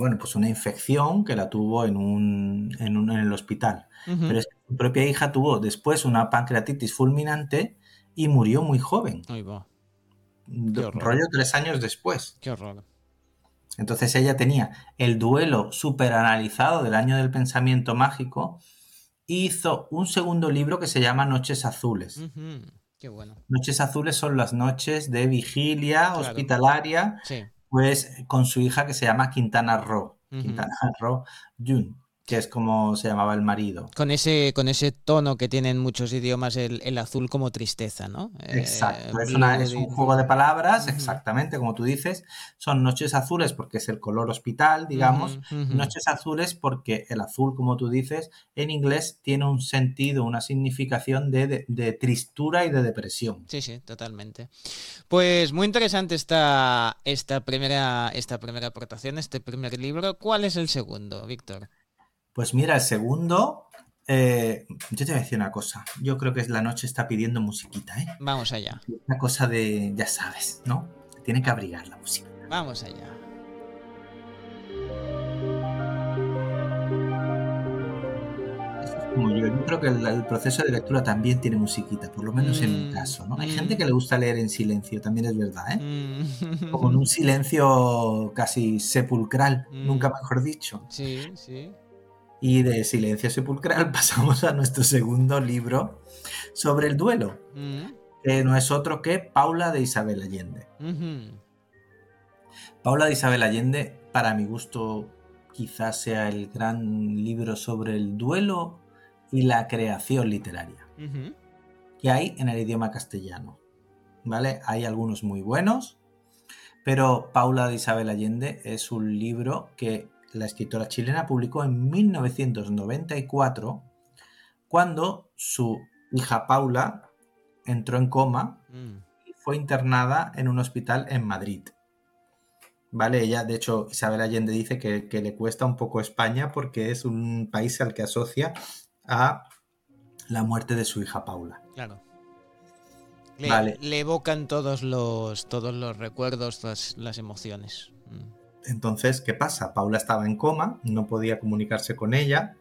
bueno, pues una infección que la tuvo en el hospital. Ujú. Pero es que su propia hija tuvo después una pancreatitis fulminante y murió muy joven, Ahí va. Qué horror. rollo 3 años después. Qué horror. Entonces ella tenía el duelo superanalizado del año del pensamiento mágico y hizo un segundo libro que se llama Noches Azules. Ujú. Qué bueno. Noches Azules son las noches de vigilia Claro. hospitalaria, Sí. pues con su hija que se llama Quintana Roo, Ujú. Quintana Roo Jun, que es como se llamaba el marido. Con ese tono que tienen muchos idiomas, el azul como tristeza, ¿no? Exacto, es un Bloody. juego de palabras, Ujú. exactamente como tú dices. Son noches azules porque es el color hospital, digamos, Ujú, y ujú. noches azules porque el azul, como tú dices, en inglés tiene un sentido, una significación de tristura y de depresión. Sí, sí, totalmente. Pues muy interesante esta primera aportación, este primer libro. ¿Cuál es el segundo, Víctor? Pues mira, el segundo, yo te voy a decir una cosa. Yo creo que la noche está pidiendo musiquita, ¿eh? Vamos allá. Una cosa de, ya sabes, ¿no? Tiene que Va- abrigar la música. Vamos allá. Eso es como yo creo que el proceso de lectura también tiene musiquita, por lo menos en mi Mm, caso, ¿no? Hay gente que mm, le gusta leer en silencio, también es verdad, ¿eh? Como en mm. un silencio casi sepulcral, nunca Mm, mejor dicho. sí, sí. Y de silencio sepulcral pasamos a nuestro segundo libro sobre el duelo, Mm, que no es otro que Paula de Isabel Allende. ujú, Paula de Isabel Allende, para mi gusto, quizás sea el gran libro sobre el duelo y la creación literaria ujú, que hay en el idioma castellano. ¿Vale? Hay algunos muy buenos, pero Paula de Isabel Allende es un libro que la escritora chilena publicó en 1994 cuando su hija Paula entró en coma mm. y fue internada en un hospital en Madrid. Vale, ella, de hecho, Isabel Allende dice que le cuesta un poco España porque es un país al que asocia a la muerte de su hija Paula. Claro. Vale, Le evocan todos los recuerdos, las emociones. Mm. entonces, ¿qué pasa? Paula estaba en coma, no podía comunicarse con ella,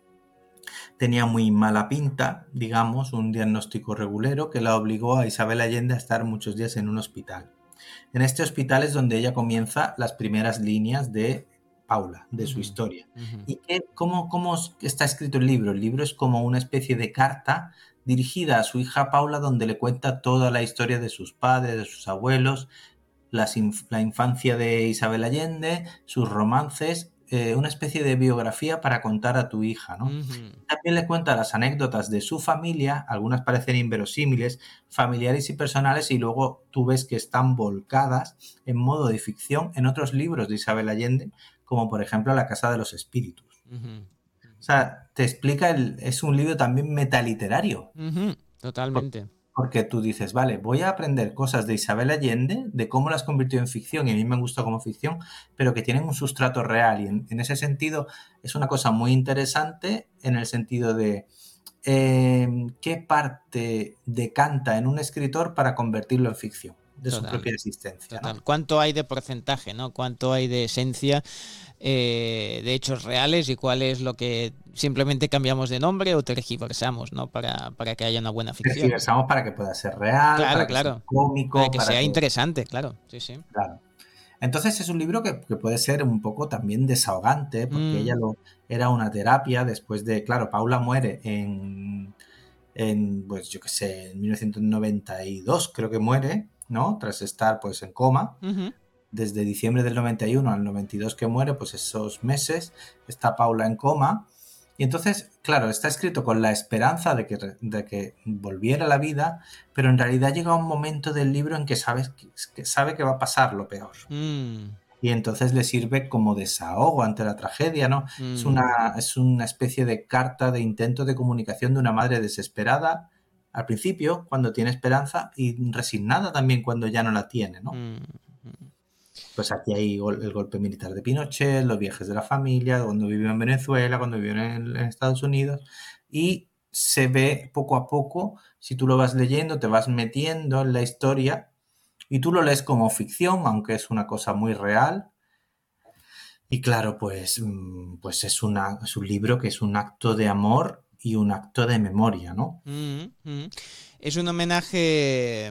tenía muy mala pinta, digamos, un diagnóstico regulero que la obligó a Isabel Allende a estar muchos días en un hospital. En este hospital es donde ella comienza las primeras líneas de Paula, de su Ujú, historia. ujú, ¿Y cómo está escrito el libro? El libro es como una especie de carta dirigida a su hija Paula donde le cuenta toda la historia de sus padres, de sus abuelos, la infancia de Isabel Allende, sus romances, una especie de biografía para contar a tu hija, ¿no? ujú, También le cuenta las anécdotas de su familia, algunas parecen inverosímiles, familiares y personales, y luego tú ves que están volcadas en modo de ficción en otros libros de Isabel Allende, como por ejemplo La Casa de los Espíritus. ujú, O sea, te explica, es un libro también metaliterario, ujú. Totalmente. porque tú dices, vale, voy a aprender cosas de Isabel Allende, de cómo las convirtió en ficción, y a mí me gusta como ficción, pero que tienen un sustrato real. Y en ese sentido es una cosa muy interesante en el sentido de qué parte decanta en un escritor para convertirlo en ficción, de su Total. propia existencia, ¿no? Total. ¿Cuánto hay de porcentaje, ¿no? ¿Cuánto hay de esencia de hechos reales y cuál es lo que simplemente cambiamos de nombre o tergiversamos, ¿no? Para que haya una buena ficción. Tergiversamos para que pueda ser real, Claro, para que sea claro. Para cómico, que para sea que... interesante, claro. Sí, sí. Claro. Entonces es un libro que puede ser un poco también desahogante, porque Mm, era una terapia después de, claro, Paula muere pues yo qué sé, en 1992 creo que muere, ¿no? Tras estar pues en coma. ujú, Desde diciembre del 91 al 92 que muere, pues esos meses está Paula en coma. Y entonces, claro, está escrito con la esperanza de que volviera a la vida, pero en realidad llega un momento del libro en que sabe que va a pasar lo peor. mm, Y entonces le sirve como desahogo ante la tragedia, ¿no? Es mm, una, es una especie de carta de intento de comunicación de una madre desesperada al principio, cuando tiene esperanza, y resignada también cuando ya no la tiene, ¿no? mm, mm. Pues aquí hay el golpe militar de Pinochet, los viajes de la familia, cuando vivió en Venezuela, cuando vivió en Estados Unidos, y se ve poco a poco, si tú lo vas leyendo, te vas metiendo en la historia y tú lo lees como ficción, aunque es una cosa muy real, Y claro, pues es un libro que es un acto de amor y un acto de memoria, ¿no? Mm, mm. Es un homenaje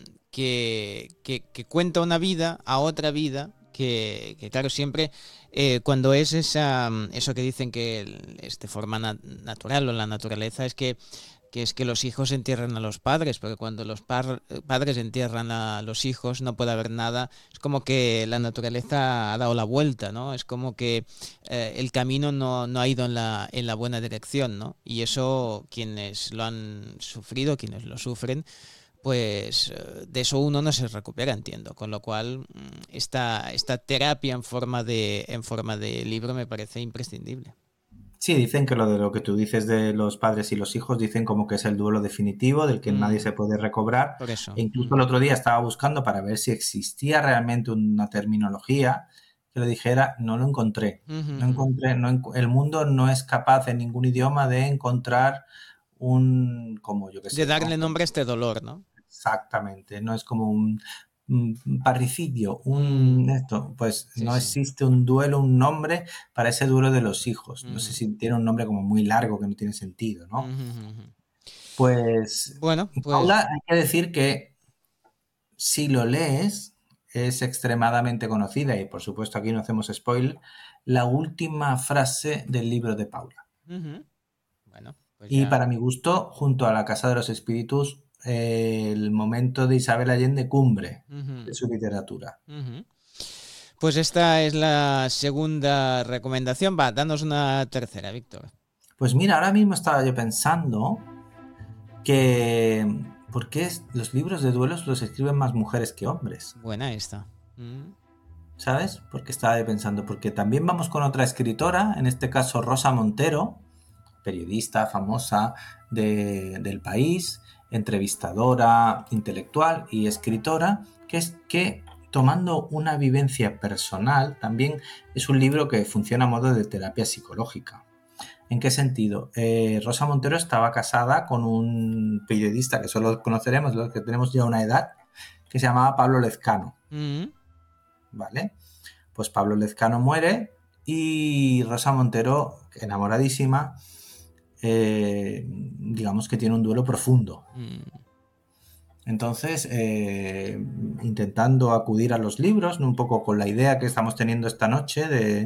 que cuenta una vida a otra vida, que claro, siempre cuando es eso que dicen que es de forma natural o la naturaleza, es que los hijos entierran a los padres, porque cuando los padres entierran a los hijos no puede haber nada. Es como que la naturaleza ha dado la vuelta, ¿no? Es como que el camino no ha ido en la buena dirección, ¿no? Y eso quienes lo han sufrido, quienes lo sufren, pues de eso uno no se recupera, entiendo. Con lo cual, esta terapia en forma de libro me parece imprescindible. Sí, dicen que lo de lo que tú dices de los padres y los hijos, dicen como que es el duelo definitivo del que nadie Mm, se puede recobrar. por eso. E incluso el otro día estaba buscando para ver si existía realmente una terminología que lo dijera, no lo encontré. Ujú, No ujú. encontré, el mundo no es capaz en ningún idioma de encontrar como yo qué De sé, ¿no? darle nombre a este dolor, ¿no? Exactamente, no es como un parricidio, Mm, pues sí, no sí. existe un duelo, un nombre para ese duelo de los hijos. No sé Ujú, si tiene un nombre como muy largo que no tiene sentido, ¿no? ujú, ujú. Pues Bueno, pues Paula, hay que decir que si lo lees, es extremadamente conocida y por supuesto aquí no hacemos spoiler, la última frase del libro de Paula. ujú. Bueno, pues Y ya. para mi gusto, junto a La Casa de los Espíritus, el momento de Isabel Allende cumbre Ujú, de su literatura. ujú. Pues esta es la segunda recomendación. Va, danos una tercera, Víctor. Pues mira, ahora mismo estaba yo pensando que ¿por qué los libros de duelos los escriben más mujeres que hombres? Buena esta. Mm, ¿Sabes? Porque estaba yo pensando, porque también vamos con otra escritora, en este caso Rosa Montero, periodista famosa del país, entrevistadora, intelectual y escritora, que es que tomando una vivencia personal, también es un libro que funciona a modo de terapia psicológica. ¿En qué sentido? Rosa Montero estaba casada con un periodista que solo conoceremos los que tenemos ya una edad, que se llamaba Pablo Lezcano, mm, ¿vale? Pues Pablo Lezcano muere y Rosa Montero, enamoradísima, digamos que tiene un duelo profundo. mm. Entonces, intentando acudir a los libros, un poco con la idea que estamos teniendo esta noche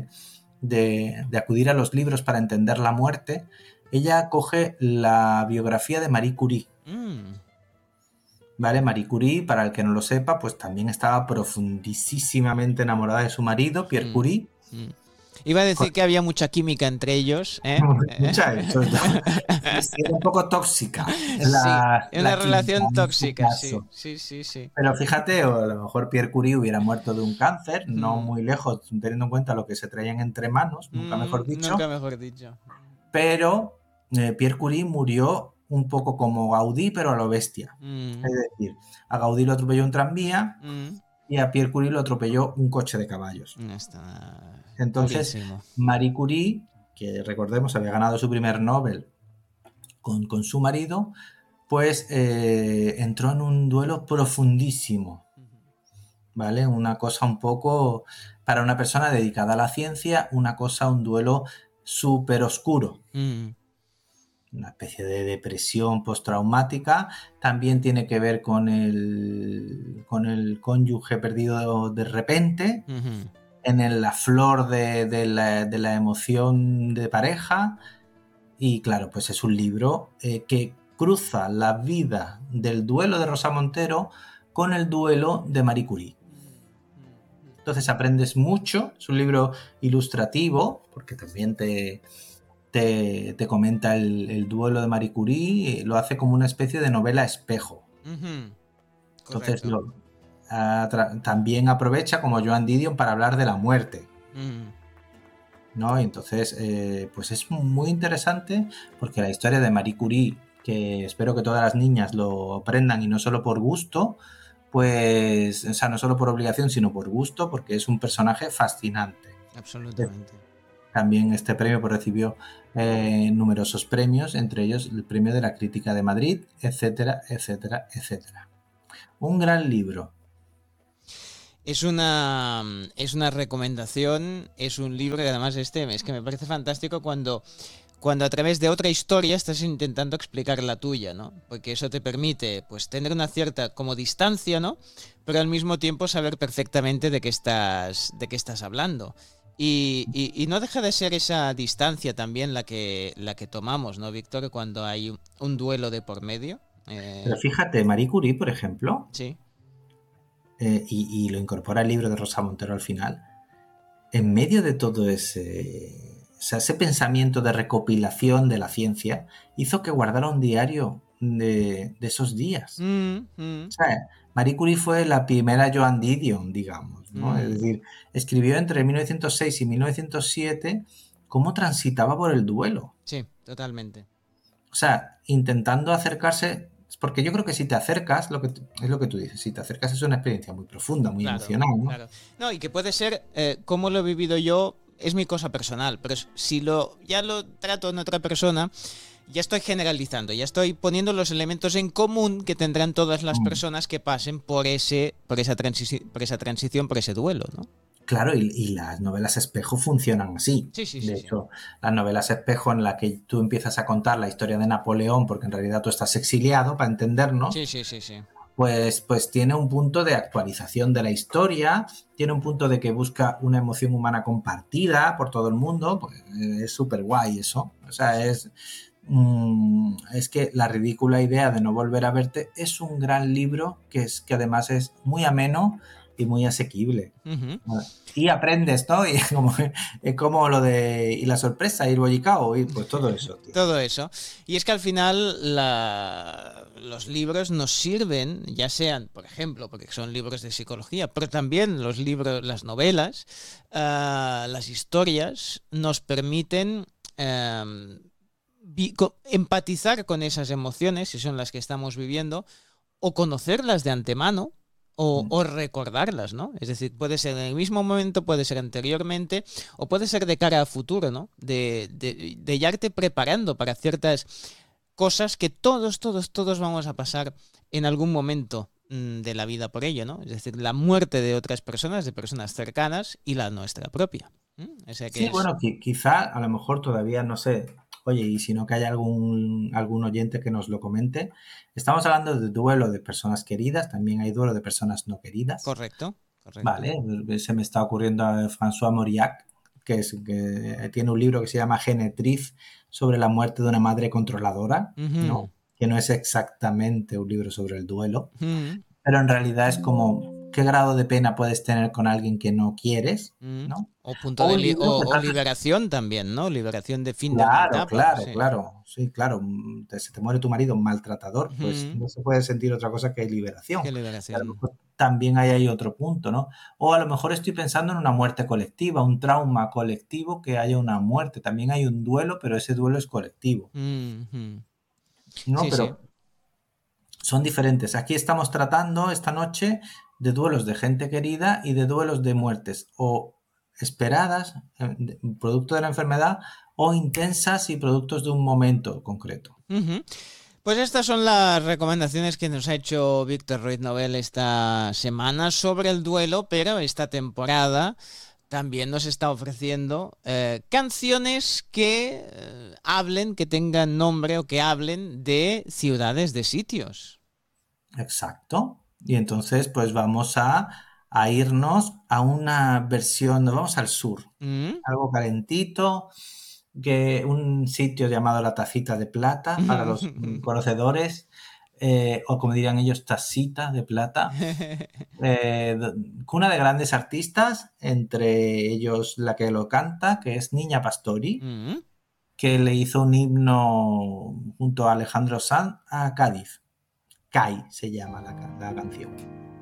de acudir a los libros para entender la muerte, ella coge la biografía de Marie Curie. Mm, ¿Vale? Marie Curie, para el que no lo sepa, pues también estaba profundísimamente enamorada de su marido, Pierre mm, Curie. mm. Iba a decir que había mucha química entre ellos, ¿eh? Mucha, sobre todo, sí, era un poco tóxica Sí, la una química relación en este tóxica, sí, caso. sí, sí, sí. Pero fíjate, o a lo mejor Pierre Curie hubiera muerto de un cáncer, no Mm, muy lejos, teniendo en cuenta lo que se traían entre manos, nunca mejor nunca dicho, mejor dicho. pero Pierre Curie murió un poco como Gaudí, pero a lo bestia. Mm, Es decir, a Gaudí lo atropelló un tranvía mm. y a Pierre Curie lo atropelló un coche de caballos. Está Entonces, durísimo. Marie Curie, que recordemos había ganado su primer Nobel con su marido, pues entró en un duelo profundísimo, ¿vale? Una cosa un poco, para una persona dedicada a la ciencia, una cosa, un duelo súper oscuro, Mm, una especie de depresión postraumática, también tiene que ver con el cónyuge perdido de repente, ujú. en la flor de la emoción de pareja, y claro, pues es un libro que cruza la vida del duelo de Rosa Montero con el duelo de Marie Curie. Entonces aprendes mucho, es un libro ilustrativo, porque también te comenta el duelo de Marie Curie, lo hace como una especie de novela espejo. Ujú, Entonces correcto. también aprovecha como Joan Didion para hablar de la muerte. Mm, ¿No? Y entonces, pues es muy interesante porque la historia de Marie Curie, que espero que todas las niñas lo aprendan y no solo por gusto, pues, o sea, no solo por obligación, sino por gusto, porque es un personaje fascinante. absolutamente. También este premio pues, recibió numerosos premios, entre ellos el premio de la crítica de Madrid, etcétera, etcétera, etcétera. Un gran libro. Es una recomendación, es un libro que además es que me parece fantástico cuando a través de otra historia estás intentando explicar la tuya, ¿no? Porque eso te permite, pues, tener una cierta como distancia, ¿no? Pero al mismo tiempo saber perfectamente de qué estás hablando. Y no deja de ser esa distancia también la que tomamos, ¿no, Víctor? Cuando hay un duelo de por medio. Pero fíjate, Marie Curie, por ejemplo, Sí. y lo incorpora el libro de Rosa Montero al final, en medio de todo ese pensamiento de recopilación de la ciencia, hizo que guardara un diario de esos días. O sea, Marie Curie fue la primera Joan Didion, digamos, ¿no? Es decir, escribió entre 1906 y 1907 cómo transitaba por el duelo. Sí, totalmente. O sea, intentando acercarse, porque yo creo que si te acercas, es lo que tú dices, si te acercas es una experiencia muy profunda, muy Claro, emocional, ¿no? claro. No, y que puede ser, como lo he vivido yo, es mi cosa personal, pero si ya lo trato en otra persona, ya estoy generalizando, ya estoy poniendo los elementos en común que tendrán todas las Mm. personas que pasen por esa transición, por ese duelo, ¿no? Claro, y las novelas espejo funcionan así. Sí, sí, De sí, sí. hecho, las novelas espejo en la que tú empiezas a contar la historia de Napoleón, porque en realidad tú estás exiliado, para entendernos, Sí, sí, sí, sí. pues tiene un punto de actualización de la historia, tiene un punto de que busca una emoción humana compartida por todo el mundo, pues es súper guay eso. O Sí, sea, sí. es que La ridícula idea de no volver a verte es un gran libro que además es muy ameno y muy asequible. Ujú. Y aprendes, ¿no? Y es como lo de y la sorpresa, ir bollicao, y pues todo eso, tío. Todo eso. Y es que al final los libros nos sirven, ya sean, por ejemplo, porque son libros de psicología, pero también los libros, las novelas, las historias nos permiten empatizar con esas emociones, si son las que estamos viviendo, o conocerlas de antemano. O recordarlas, ¿no? Es decir, puede ser en el mismo momento, puede ser anteriormente, o puede ser de cara a futuro, ¿no? De ya irte preparando para ciertas cosas que todos vamos a pasar en algún momento de la vida por ello, ¿no? Es decir, la muerte de personas cercanas y la nuestra propia. O sea que Sí, es... bueno, quizá a lo mejor todavía no sé. Oye, y si no que haya algún oyente que nos lo comente. Estamos hablando de duelo de personas queridas, también hay duelo de personas no queridas. Correcto, correcto. Vale, se me está ocurriendo a François Mauriac, que tiene un libro que se llama Genetriz sobre la muerte de una madre controladora, Ujú, ¿no? Que no es exactamente un libro sobre el duelo, ujú, pero en realidad es como qué grado de pena puedes tener con alguien que no quieres, ujú. ¿no? O punto O de un libro que o trata. liberación también, ¿no? Liberación de fin de una Claro, etapa, claro, sí. claro. Sí, claro. Se te muere tu marido un maltratador, pues Ujú. no se puede sentir otra cosa que liberación. Qué Y a lo liberación. mejor también hay ahí otro punto, ¿no? O a lo mejor estoy pensando en una muerte colectiva, un trauma colectivo, que haya una muerte. También hay un duelo, pero ese duelo es colectivo, Ujú. ¿no? Sí, sí. Pero son diferentes. Aquí estamos tratando esta noche de duelos de gente querida y de duelos de muertes o esperadas, producto de la enfermedad, o intensas y productos de un momento concreto. Ujú. Pues estas son las recomendaciones que nos ha hecho Víctor Ruiz Novel esta semana sobre el duelo, pero esta temporada también nos está ofreciendo canciones que hablen, que tengan nombre o que hablen de ciudades, de sitios. Exacto. Y entonces, pues vamos a irnos a una versión, nos vamos al sur, Mm. algo calentito, que un sitio llamado La Tacita de Plata, para los conocedores, o como dirían ellos, Tacita de Plata. Cuna de grandes artistas, entre ellos la que lo canta, que es Niña Pastori, Mm. que le hizo un himno junto a Alejandro Sanz a Cádiz. CAI se llama la canción.